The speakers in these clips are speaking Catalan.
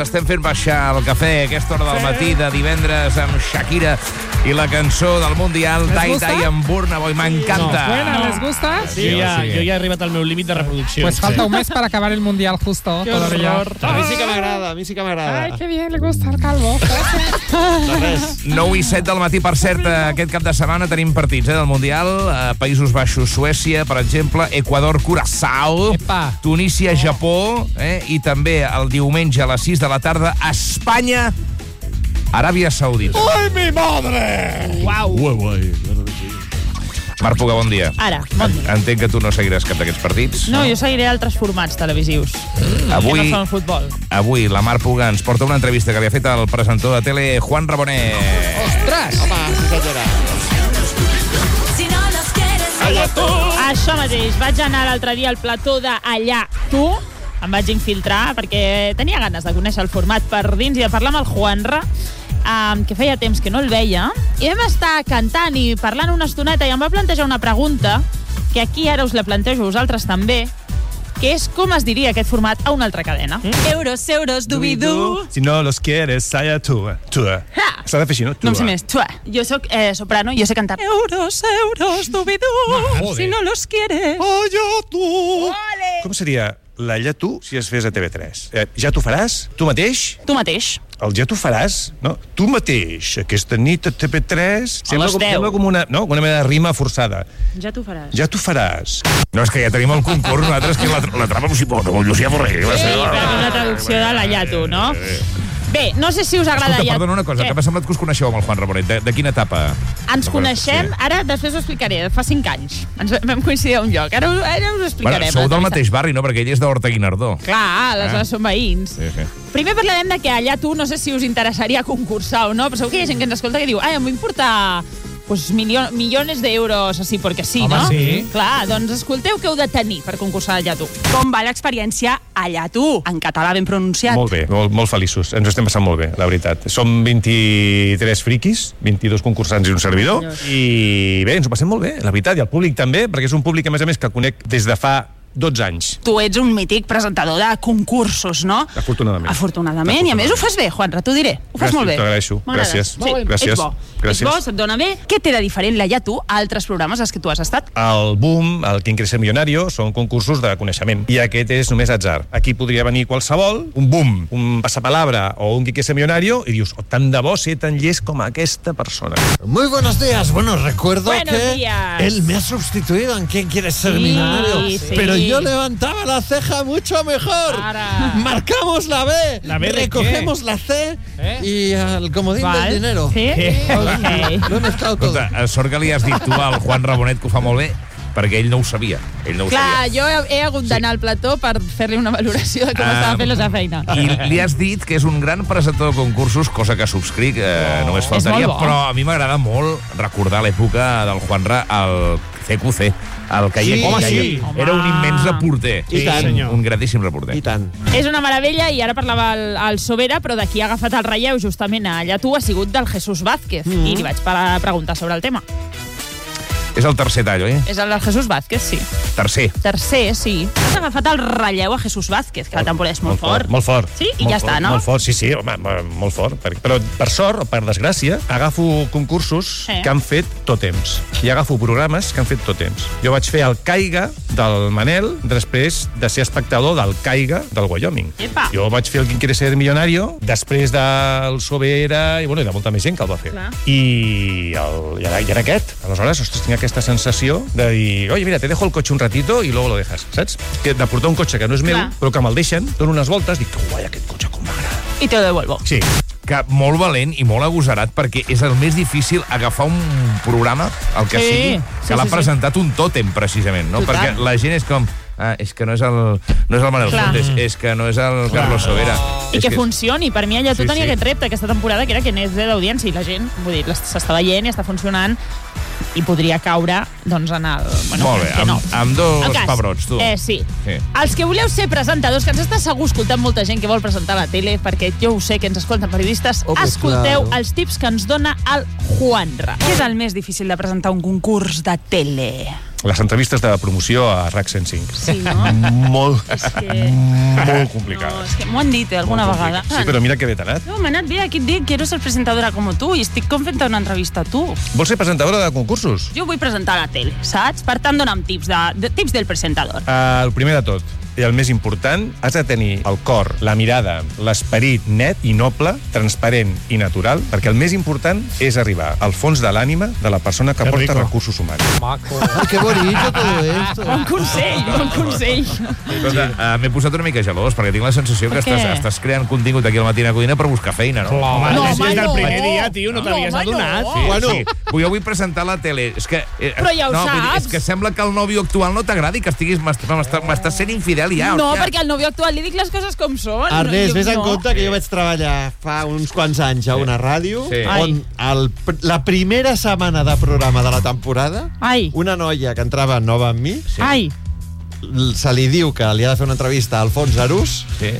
Estem fent baixar el cafè a aquesta hora del matí de divendres amb Shakira y la cançó del Mundial Die Die en Burna Boy. M'encanta. Bueno, ¿les gusta? Sí, jo ja he arribat al meu límit de reproducció. Pues falta un mes para acabar el Mundial justo. Qué horror. A mi sí que m'agrada, Ay, qué bien, le gusta el calvo. 9 i 7 del matí, per cert, aquest cap de setmana tenim partits del Mundial. Països Baixos, Suècia, per exemple, Equador, Curaçao, Tunísia, Japó, i també el diumenge a les 6 de la tarda, Espanya, Aràbia Saudita. ¡Ay, mi madre! Uau. Marc Puga, bon dia. Ara, bon dia. Entenc que tu no seguiràs cap d'aquests partits. No, jo seguiré altres formats televisius. Avui, que no són futbol. Avui la Marc Puga ens porta una entrevista que li ha fet el presentador de tele Juan Rabonet. Ostres! Home, sí senyora. Això mateix, vaig anar l'altre dia al plató de Allà Tu, em vaig infiltrar perquè tenia ganes de conèixer el format per dins i de parlar amb el Juanra, que feia temps que no el veia, i vam estar cantant i parlant una estoneta i em va plantejar una pregunta que aquí ara us la plantejo a vosaltres també, que és com es diria aquest format a una altra cadena. Euros, dubidu. Si no los quieres, allá tú. S'ha de fer així, no? No em sé més. Jo soc soprano i jo sé cantar. Euros, dubidu. Si no los quieres. Allá tú. Com seria la ja tu si es fes a TV3? Ja t'ho faràs? Tu mateix? Tu mateix. El ja t'ho faràs? No? Tu mateix. Aquesta nit a TV3 sembla com una mena de rima forçada. Ja t'ho faràs. Ja t'ho faràs. No, és que ja tenim el concurs nosaltres, que la trama possible, com Llucia Borrell. Una traducció de l'Allà Tu, no? Bé, no sé si us agrada Escolta, ja... perdona una cosa, que m'ha semblat que us coneixeu amb el Juan Rabonet. De quina etapa? Ens coneixem, ara després ho explicaré, fa 5 anys. Ens vam coincidir a un lloc, ara us ho explicarem. Sou del mateix barri, no? Perquè ell és d'Horta Guinardó. Clar, aleshores som veïns. Sí. Primer parlarem de que Allà Tu, no sé si us interessaria concursar o no, però segur que hi ha gent que ens escolta que diu em vull portar millones d'euros, així, perquè sí, home, no? Sí. Clar, doncs escolteu què heu de tenir per concursar a Allà Tu. Com va l'experiència Allà Tu? En català ben pronunciat. Molt bé, molt feliços. Ens ho estem passant molt bé, la veritat. Som 23 friquis, 22 concursants i un servidor. I bé, ens ho passem molt bé, la veritat. I el públic també, perquè és un públic, a més, que conec des de fa 12 anys. Tu ets un mític presentador de concursos, no? Afortunadament. I a més ho fas bé, Juanra, t'ho diré. Ho fas molt bé. T'agraeixo. Gràcies. Sí, Gràcies. ets bo. Gràcies. Ets bo, se't dona bé. Què té de diferent l'Allà Tu a altres programes als que tu has estat? El Boom, el Quien quiere ser millonario, són concursos de coneixement. I aquest és només atzar. Aquí podria venir qualsevol, un Boom, un Passapalabra o un Quien quiere ser millonario, i dius, tant de bo ser tan llest com aquesta persona. Muy buenos días. Bueno, recuerdo Buenos que días. él me ha sustituido en Quién quiere ser millonario. Sí. Pero yo levantaba la ceja mucho mejor. Ara. Marcamos la B. ¿La B de recogemos qué? la C y al comodín del dinero. Sí? Ok. Lo he mezclado todo. Escolta, sort que li has dit tu al Juan Rabonet, que ho fa molt bé, perquè ell no ho sabia. Clar, jo he hagut d'anar al plató per fer-li una valoració de com estava fent la seva feina. I li has dit que és un gran presentador de concursos, cosa que subscric, només faltaria, molt bo. però a mi m'agrada molt recordar l'època del Juanra al CQC, el que era un immens reporter. I tant. Un grandíssim reporter. I tant. És una meravella, i ara parlava el Sobera, però de qui ha agafat el relleu justament a Allà Tu ha sigut del Jesús Vázquez, i li vaig preguntar sobre el tema. És el tercer tall, oi? És el del Jesús Vázquez, sí. Tercer, sí. Has agafat el relleu a Jesús Vázquez, que la temporada és molt fort. Molt fort. Sí? I ja està, no? Molt fort, sí, home, molt fort. Però per sort o per desgràcia, agafo concursos que han fet tòtems. I agafo programes que han fet tòtems. Jo vaig fer el Caiga del Manel després de ser espectador del Caiga del Wyoming. Epa. Jo vaig fer el Quien quiere ser millonario després del Sobera i de molta més gent que el va fer. Clar. I era aquest. Aleshores, ostres, tinc aquesta sensació de dir, oye, mira, te dejo el cotxe un ratito y luego lo dejas, saps? Que de portar un cotxe que no és meu, però que me'l deixen, dono unes voltes, dic, que guai aquest cotxe, com m'agrada. I te lo devuelvo. Sí. Que molt valent i molt agosarat, perquè és el més difícil agafar un programa, el que sigui, que l'ha presentat un tòtem, precisament, no? Total. Perquè la gent és com... és que no és el Manel Fuentes, és que no és el Carlos Sobera. I que funcioni. Per mi Allà Tu tenia aquest repte aquesta temporada, que era que anés bé d'audiència, i la gent, vull dir, s'està veient i està funcionant, i podria caure, doncs, en el... Bueno, molt bé, amb dos pebrots, tu. Sí. Els que voleu ser presentadors, que ens està segur escoltant molta gent que vol presentar a la tele, perquè jo ho sé que ens escolten periodistes, escolteu els tips que ens dona el Juanra. Què és el més difícil de presentar un concurs de tele? les entrevistes de promoció a RAC 105. Sí, no? Molt No, complicades. és que m'ho han dit alguna vegada. Sí, però mira que bé t'ha anat. No, m'ha anat bé, aquí et dic, quiero ser presentadora como tú i estic com fent una entrevista a tu. Vols ser presentadora de concursos? Jo vull presentar a la tele, saps? Per tant, dona'm tips, tips del presentador. El primer de tot, i el més important, has de tenir el cor, la mirada, l'esperit net i noble, transparent i natural, perquè el més important és arribar al fons de l'ànima de la persona que porta recursos humans. Maco. Ay, qué bonito todo esto. Bon consell, bon consell. Escolta, m'he posat una mica gelós, perquè tinc la sensació que estàs creant contingut aquí al Matina Codina per buscar feina, no? Home, No, és del no. primer dia, tio, no t'havies adonat. Sí, Bueno. sí. Jo vull presentar la tele. És que, Però ja ho vull dir, saps. És que sembla que el nòvio actual no t'agradi, que m'estàs sent infidel ja. No, hòstia. perquè al nòvio actual li dic les coses com són. Ernest, vés en No. compte que jo vaig treballar fa uns quants anys a una ràdio Sí. on la primera setmana de programa de la temporada Ai, una noia que entrava nova amb mi Sí. ai. se li diu que li ha de fer una entrevista a Alfons Arús, Sí.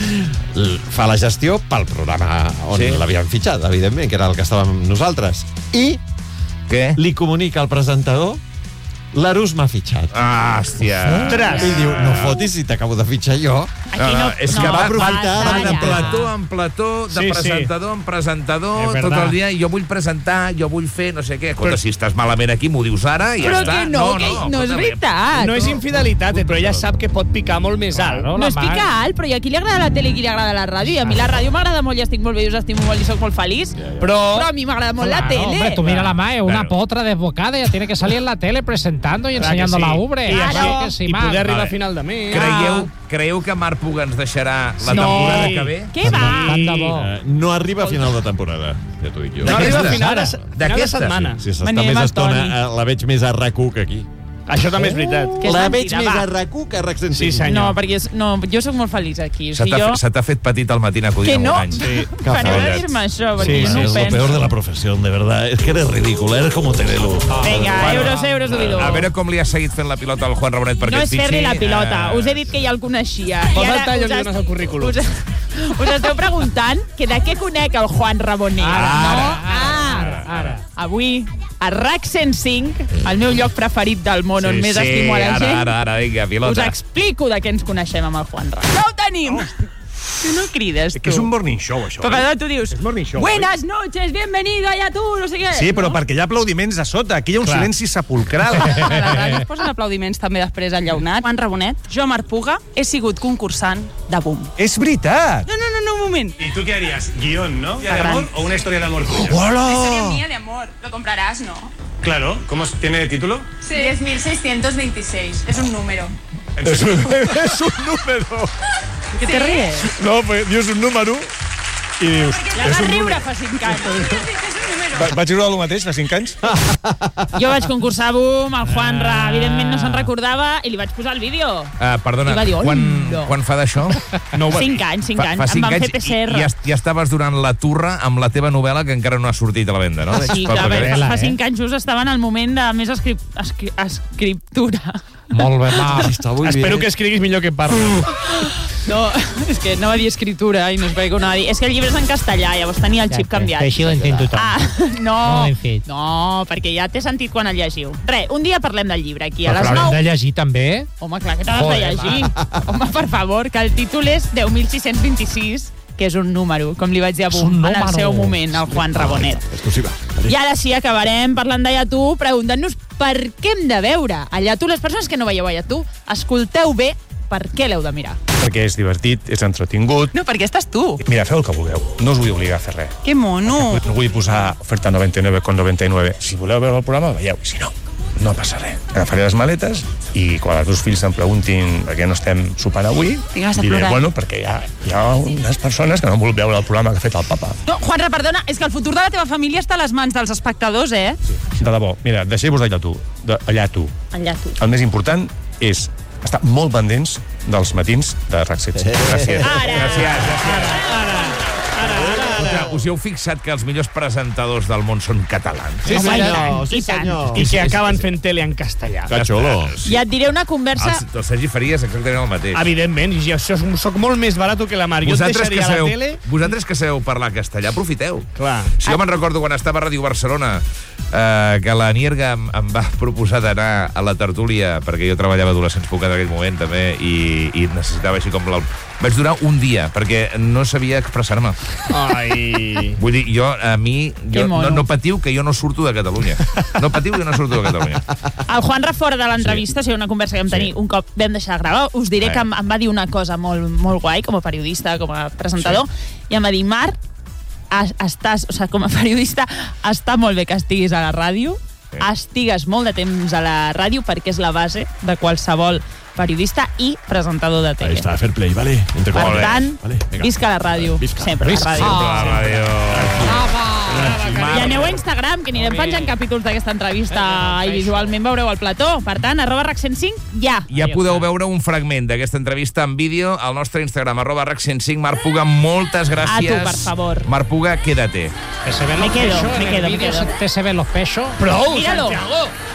fa la gestió pel programa on Sí. l'havien fitxat, evidentment, que era el que estàvem nosaltres. I Què? li comunica al presentador l'Arús m'ha fitxat. Ah, hòstia. I diu, no fotis si t'acabo de fitxar jo. Aquí no, és que no, va aprofitar va de ja. plató en plató, de Sí, presentador en presentador, És tot verdad. el dia, i jo vull presentar, jo vull fer, no sé què. Escolta, si estàs malament aquí, m'ho dius ara i ja Però està. que no és escolta, veritat. No és infidelitat, però ella sap que pot picar molt més alt. Claro, No la és mar. picar alt, però i a qui li agrada la tele i qui li agrada la ràdio? I a mi la ràdio m'agrada molt i estic molt bé i us estimo molt i sóc molt feliç. Però a mi m'agrada molt la Claro, tele. hombre, tú mira la Mae, una Claro. potra desbocada, ya tiene que salir en la tele presentando y Clar enseñando que sí. la ubre. I, Claro que sí, i Marc. poder arribar Vale. a final de mes. Creieu que Marc Puga ens deixarà la No. temporada que ve? Què va? Tant de bo. No arriba a final de temporada, ja t'ho dic jo. No arriba a D'aquesta? final de D'aquesta, setmana. Si s'està Venim més al estona, Toni. la veig més a RAC1 que aquí. Això també és veritat. Que és La veig mentida, més va. a RAC1 que a RAC 105. Sí, senyor. No, perquè jo sóc molt feliç aquí. O Se sigui, jo... t'ha fet petit el Matina Codina Que amb no. un any. Sí. Pareu de dir-me això, perquè jo no ho es lo penso. peor de la profesión, de verdad. Es que eres ridículo, eres como Terelu. Vinga, euros, duvidor. A veure com li ha seguit fent la pilota al Juan Rabonet perquè No et és fitxi. fer-li la pilota. Us he dit que ja el coneixia. I Posa ara el tall i us li dones el currículum. Us esteu preguntant que de què conec el Juan Rabonet. Ara. Avui, a RAC 105, el meu lloc preferit del món, on més estimo a la gent, Ara, vinga, us pilota. explico de què ens coneixem amb el Juan Rabonet. Ja ho tenim! Tu no crides, tu. Que és un morning show, això. Però perdó, tu dius, morning show, buenas noches, bienvenido allá tú, no sé què. Sí, però perquè hi ha aplaudiments a sota. Aquí hi ha un silenci sepulcral. A la ràdio es posen aplaudiments també després enllaunat. Juan Rabonet, jo, Marc Puga, he sigut concursant de Boom. És veritat. No, un moment. ¿Y tú qué harías? ¿Guión, no? Está grande. ¿O una historia de amor tuya? Historia mía de amor. Lo comprarás, ¿no? Claro. ¿Cómo tiene título? Sí. 10.626. Es un número. És un número. Què te ries? No, pues dius un número i dius... Ja vas riure fa 5 anys. Vaig riure el mateix fa 5 anys? Jo vaig concursar a Boom, el Juanra, evidentment no se'n recordava, i li vaig posar el vídeo. Perdona, I va dir, "Hola". quan fa d'això? No, 5 anys, 5 anys. Fa Em 5 van anys fer PCR. i ja estaves donant la turra amb la teva novel·la que encara no ha sortit a la venda, no? Sí, Pel clar, que veig. fa 5 anys just estava en el moment de més escriptura. Molt bé, Marc. Espero que escriguis millor que parlo. No, és que anava a dir escritura i no es veia que ho anava a dir. És que el llibre és en castellà, llavors tenia el xip canviat. Així ho entén tothom. No, No ho hem fet. no, perquè ja t'he sentit quan el llegiu. Res, un dia parlem del llibre aquí, a les Però l'hem 9. de llegir també. Home, clar que t'has de Joder, llegir. Home, per favor, que el títol és 10.626, que és un número, com li vaig dir a És Boom un en el número. seu moment, el Juan Rabonet. Exclusiva. I ara sí, acabarem parlant d'Allà tu, preguntant-nos per què hem de veure Allà tu. Les persones que no veieu Allà tu, escolteu bé per què l'heu de mirar. Perquè és divertit, és entretingut. No, perquè estàs tu. Mira, feu el que vulgueu. No us vull obligar a fer res. Que mono. No vull posar oferta 99,99. Si voleu veure el programa, veieu. Si no, no passa res. Agafaré les maletes i quan els teus fills em preguntin per què no estem sopant avui, Tinc ganes de diré, plorar. bueno, perquè hi ha unes persones que no han volut veure el programa que ha fet el papa. No, Juanra, perdona, és que el futur de la teva família està a les mans dels espectadors, eh? De debò, mira, deixeu-vos d'allà tu. Allà tu. Allà tu. El més important és estar molt pendents dels matins de RAC 7. Gràcies. Ara. Gràcies. Us hi heu fixat que els millors presentadors del món són catalans? Sí, Home, senyor, sí, i tant. senyor. I que acaben fent tele en castellà. Que xulo. I et diré una conversa... El Sergi Faries exactament el mateix. Evidentment, i jo soc molt més barat que la Mar. Jo et deixaria la tele... Vosaltres que sabeu parlar castellà, aprofiteu. Clar. Si jo me'n recordo quan estava a Ràdio Barcelona, que la Nierga em va proposar d'anar a la tertúlia, perquè jo treballava a Adolescents Pucat en aquell moment també, i necessitava així com vaig durar un dia, perquè no sabia expressar-me. Ai... Vull dir, no patiu que jo no surto de Catalunya. No patiu que no surto de Catalunya. El Juanra fora de l'entrevista, o sigui, una conversa que vam tenir un cop vam deixar de gravar, us diré que em va dir una cosa molt, molt guai, com a periodista, com a presentador, i em va dir, Mar, com a periodista, està molt bé que estiguis a la ràdio, estigues molt de temps a la ràdio perquè és la base de qualsevol periodista i presentador de tele. Ahí está, fair play, vale. Per tant, venga. visca la ràdio. Visca. Sempre la ràdio. Sempre la ràdio. I aneu a Instagram, que anirem penjant capítols d'aquesta entrevista i visualment veureu el plató. Per tant, @RAC105, ja. Ja podeu veure un fragment d'aquesta entrevista en vídeo al nostre Instagram, @RAC105. Marc Puga, moltes gràcies. A tu, per favor. Marc Puga, quédate. Que se ven Me los quedo, pechos, me en quedo, el me vídeo quedo. se ven los pechos. Prou, Míralo. Santiago!